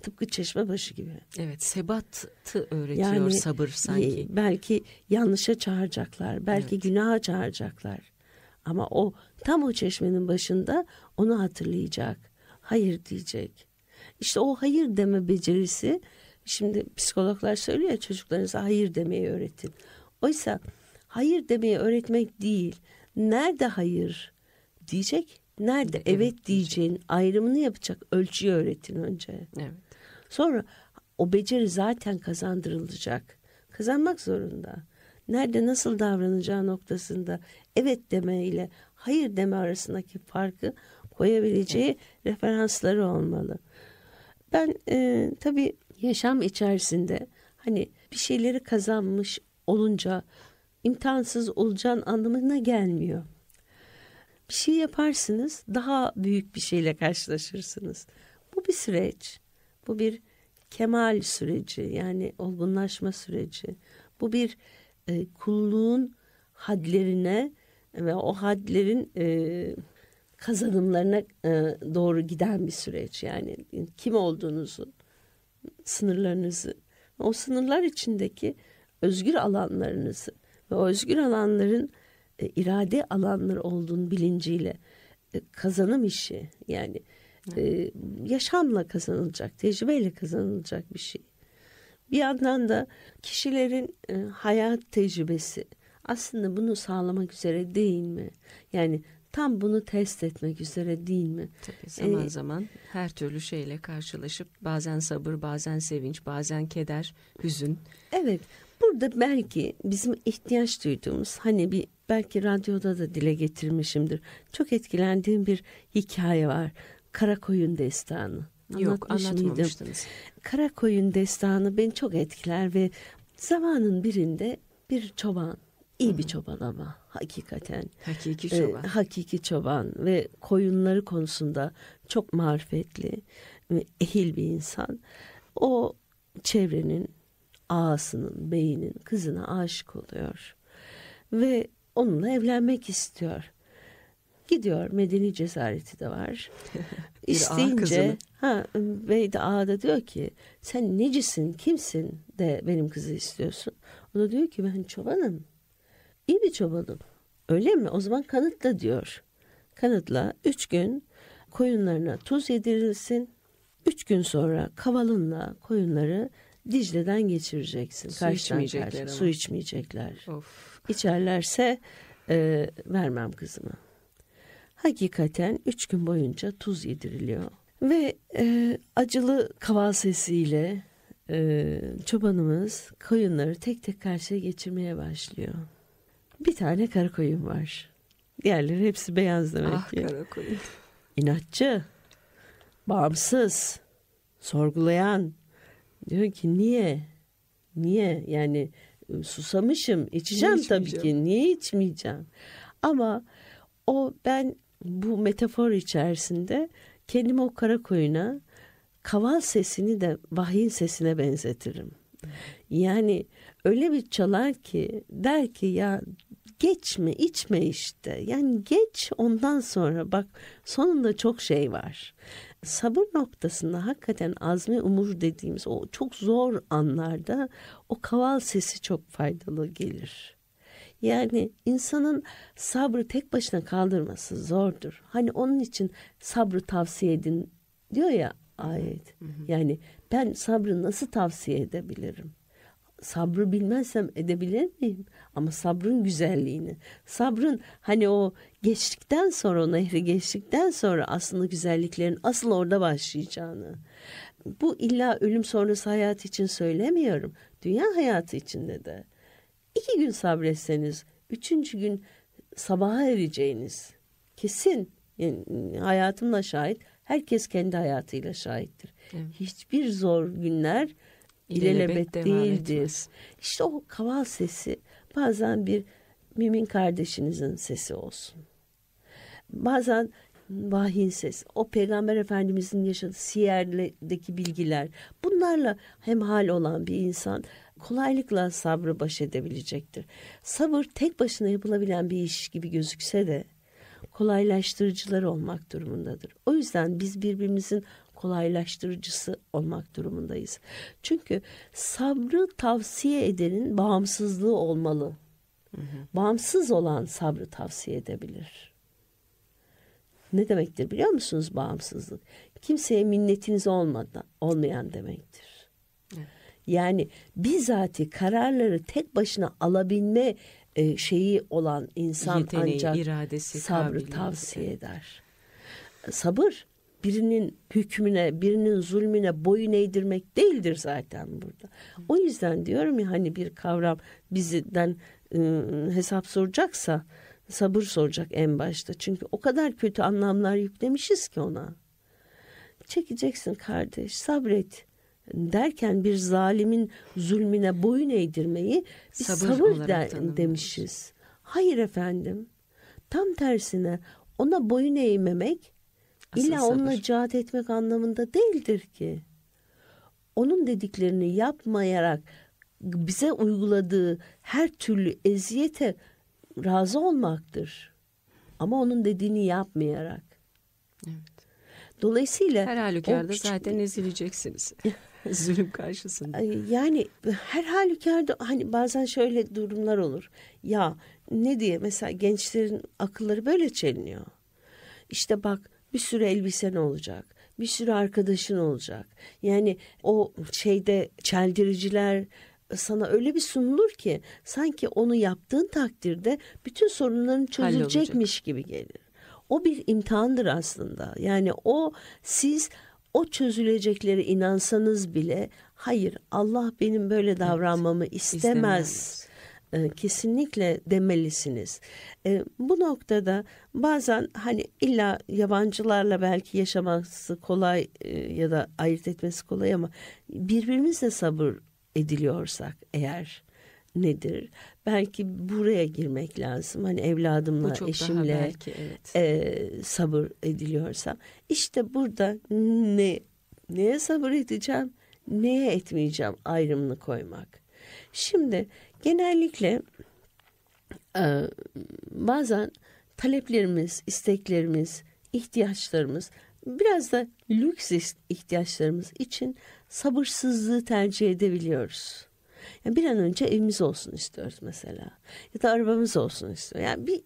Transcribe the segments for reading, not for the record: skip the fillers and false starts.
tıpkı Çeşmebaşı gibi. Evet, sebatı öğretiyor yani, sabır sanki. Belki yanlışa çağıracaklar, belki evet, günaha çağıracaklar. Ama o tam o çeşmenin başında onu hatırlayacak. Hayır diyecek. İşte o hayır deme becerisi, şimdi psikologlar söylüyor ya, çocuklarınıza hayır demeyi öğretin. Oysa hayır demeyi öğretmek değil, nerede hayır diyecek, nerede evet diyeceğin ayrımını yapacak ölçüyü öğretin önce. Evet. Sonra o beceri zaten kazandırılacak. Kazanmak zorunda. Nerede nasıl davranacağı noktasında evet deme ile hayır deme arasındaki farkı koyabileceği referansları olmalı. Ben tabii yaşam içerisinde hani bir şeyleri kazanmış olunca imtihansız olacağın anlamına gelmiyor. Bir şey yaparsınız, daha büyük bir şeyle karşılaşırsınız. Bu bir süreç. Bu bir kemal süreci, yani olgunlaşma süreci. Bu bir kulluğun hadlerine ve o hadlerin kazanımlarına doğru giden bir süreç. Yani kim olduğunuzu, sınırlarınızı, o sınırlar içindeki özgür alanlarınızı ve o özgür alanların irade alanları olduğunu bilinciyle kazanım işi, yani yaşamla kazanılacak, tecrübeyle kazanılacak bir şey. Bir yandan da kişilerin hayat tecrübesi aslında bunu sağlamak üzere değil mi? Yani tam bunu test etmek üzere değil mi? Tabii zaman zaman her türlü şeyle karşılaşıp bazen sabır, bazen sevinç, bazen keder, hüzün. Evet, burada belki bizim ihtiyaç duyduğumuz, hani belki radyoda da dile getirmişimdir. Çok etkilendiğim bir hikaye var. Karakoyun Destanı. Yok, anlatmamıştınız. Karakoyun Destanı beni çok etkiler ve zamanın birinde bir çoban, iyi bir çoban ama hakikaten. Hakiki çoban. Hakiki çoban ve koyunları konusunda çok marifetli ve ehil bir insan. O çevrenin ağasının, beyinin kızına aşık oluyor ve onunla evlenmek istiyor. Gidiyor, medeni cesareti de var. İsteyince bey de ağa da diyor ki sen necisin, kimsin de benim kızı istiyorsun. O da diyor ki ben çobanım, iyi bir çobanım. Öyle mi? O zaman kanıtla diyor. Kanıtla 3 gün koyunlarına tuz yedirilsin. 3 gün sonra kavalınla koyunları Dicle'den geçireceksin. Su içmeyecekler ama. Su içmeyecekler. Of. İçerlerse vermem kızımı. Hakikaten 3 gün boyunca tuz yediriliyor. Ve acılı kaval sesiyle çobanımız koyunları tek tek karşıya geçirmeye başlıyor. Bir tane kara koyun var. Diğerleri hepsi beyaz demek ki. Kara koyun. İnatçı, bağımsız, sorgulayan. Diyor ki niye? Niye? Yani susamışım, içeceğim tabii ki. Niye içmeyeceğim? Ama ben bu metafor içerisinde kendimi o kara koyuna, kaval sesini de vahyin sesine benzetirim. Yani öyle bir çalar ki der ki ya geçme, içme işte. Yani geç, ondan sonra bak sonunda çok şey var. Sabır noktasında hakikaten azmi umur dediğimiz o çok zor anlarda o kaval sesi çok faydalı gelir. Yani insanın sabrı tek başına kaldırması zordur. Hani onun için sabrı tavsiye edin diyor ya ayet. Yani ben sabrı nasıl tavsiye edebilirim? Sabrı bilmezsem edebilir miyim? Ama sabrın güzelliğini, sabrın hani o geçtikten sonra, o nehri geçtikten sonra aslında güzelliklerin asıl orada başlayacağını. Bu illa ölüm sonrası hayat için söylemiyorum. Dünya hayatı içinde de. 2 gün sabretseniz 3. gün sabaha ereceğiniz kesin. Yani hayatımla şahit. Herkes kendi hayatıyla şahittir. Evet. Hiçbir zor günler ilelebet değildir. İşte o kaval sesi bazen bir mümin kardeşinizin sesi olsun. Bazen vahyin sesi. O Peygamber Efendimizin yaşadığı siyerdeki bilgiler. Bunlarla hemhal olan bir insan kolaylıkla sabrı baş edebilecektir. Sabır tek başına yapılabilen bir iş gibi gözükse de kolaylaştırıcılar olmak durumundadır. O yüzden biz birbirimizin kolaylaştırıcısı olmak durumundayız. Çünkü sabrı tavsiye edenin bağımsızlığı olmalı. Bağımsız olan sabrı tavsiye edebilir. Ne demektir biliyor musunuz bağımsızlık? Kimseye minnetiniz olmayan demektir. Evet. Yani bizatihi kararları tek başına alabilme şeyi olan insan yeteneği, ancak iradesi, sabrı tavsiye eder. Sabır birinin hükmüne, birinin zulmüne boyun eğdirmek değildir zaten burada. O yüzden diyorum ya, hani bir kavram bizden hesap soracaksa sabır soracak en başta. Çünkü o kadar kötü anlamlar yüklemişiz ki ona. Çekeceksin kardeş, sabret derken bir zalimin zulmüne boyun eğdirmeyi biz sabır demişiz. Hayır efendim. Tam tersine ona boyun eğmemek illa onunla cihat etmek anlamında değildir ki. Onun dediklerini yapmayarak bize uyguladığı her türlü eziyete razı olmaktır. Ama onun dediğini yapmayarak. Evet. Dolayısıyla her halükarda zaten ezileceksiniz. Zulüm karşısında. Yani her halükarda hani bazen şöyle durumlar olur. Ya ne diye mesela gençlerin akılları böyle çeliniyor. İşte bak, bir sürü elbisen olacak. Bir sürü arkadaşın olacak. Yani o şeyde çeldiriciler sana öyle bir sunulur ki sanki onu yaptığın takdirde bütün sorunların çözülecekmiş gibi gelir. O bir imtihandır aslında. Yani siz o çözüleceklere inansanız bile hayır, Allah benim böyle davranmamı istemez. Kesinlikle demelisiniz. Bu noktada bazen hani illa yabancılarla belki yaşaması kolay ya da ayırt etmesi kolay ama birbirimizle sabır ediliyorsak eğer nedir? Belki buraya girmek lazım. Hani evladımla, eşimle belki, evet. Sabır ediliyorsa işte burada neye sabır edeceğim, neye etmeyeceğim ayrımını koymak. Şimdi genellikle bazen taleplerimiz, isteklerimiz, ihtiyaçlarımız, biraz da lüks ihtiyaçlarımız için sabırsızlığı tercih edebiliyoruz. Yani bir an önce evimiz olsun istiyoruz mesela. Ya da arabamız olsun istiyoruz. Yani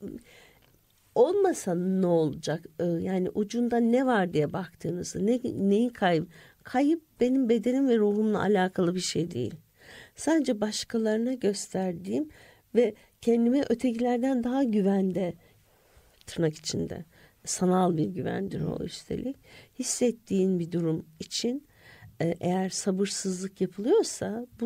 olmasa ne olacak? Yani ucunda ne var diye baktığınızda neyin kayıp benim bedenim ve ruhumla alakalı bir şey değil. Sadece başkalarına gösterdiğim ve kendimi ötekilerden daha güvende, tırnak içinde, sanal bir güvendir o üstelik, hissettiğin bir durum için eğer sabırsızlık yapılıyorsa bu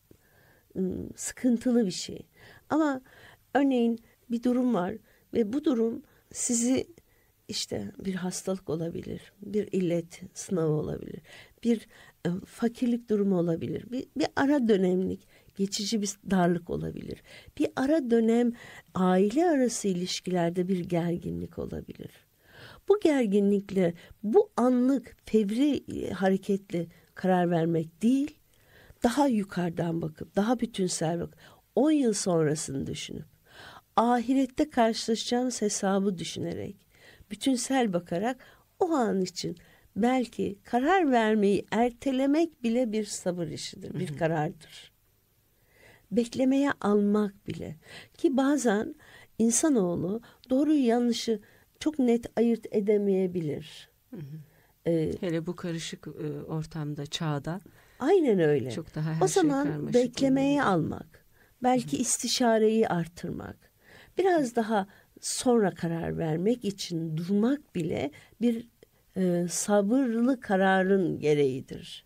sıkıntılı bir şey. Ama örneğin bir durum var ve bu durum sizi işte bir hastalık olabilir, bir illet sınavı olabilir, bir fakirlik durumu olabilir, bir ara dönemlik geçici bir darlık olabilir, bir ara dönem aile arası ilişkilerde bir gerginlik olabilir. Bu gerginlikle bu anlık fevri hareketli karar vermek değil, daha yukarıdan bakıp, daha bütünsel bakıp, 10 yıl sonrasını düşünüp, ahirette karşılaşacağımız hesabı düşünerek, bütünsel bakarak o an için belki karar vermeyi ertelemek bile bir sabır işidir, bir karardır. Beklemeye almak bile, ki bazen insanoğlu doğruyu yanlışı çok net ayırt edemeyebilir. Hele bu karışık ortamda, çağda. Aynen öyle. Çok daha her o zaman beklemeyi almak, belki istişareyi artırmak, biraz daha sonra karar vermek için durmak bile bir sabırlı kararın gereğidir.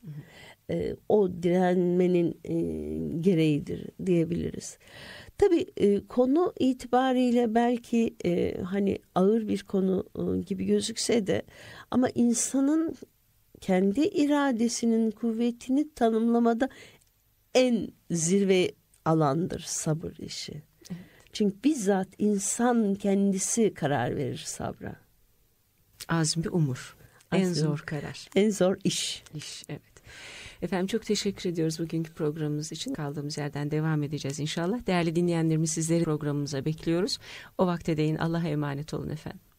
O direnmenin gereğidir diyebiliriz. Tabii konu itibariyle belki hani ağır bir konu gibi gözükse de ama insanın kendi iradesinin kuvvetini tanımlamada en zirve alandır sabır işi. Evet. Çünkü bizzat insan kendisi karar verir sabra. Azmi umur. En zor karar. En zor iş. Evet. Efendim çok teşekkür ediyoruz bugünkü programımız için. Kaldığımız yerden devam edeceğiz inşallah. Değerli dinleyenlerimiz, sizleri programımıza bekliyoruz. O vakte değin Allah'a emanet olun efendim.